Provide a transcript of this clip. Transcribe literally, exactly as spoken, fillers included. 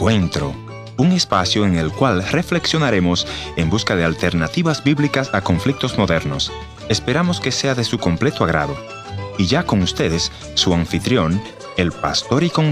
Encuentro, un espacio en el cual reflexionaremos en busca de alternativas bíblicas a conflictos modernos. Esperamos que sea de su completo agrado. Y ya con ustedes, su anfitrión, el pastor y